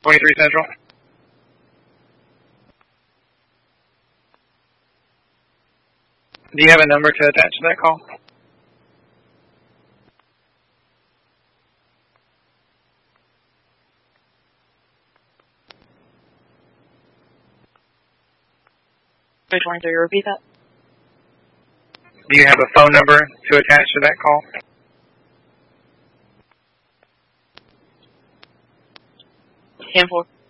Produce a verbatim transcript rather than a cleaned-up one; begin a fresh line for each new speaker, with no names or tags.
twenty-three Central. Do you have a number to attach to that call?
three twenty-three, repeat that.
Do you have a phone number to attach to that call?
ten four.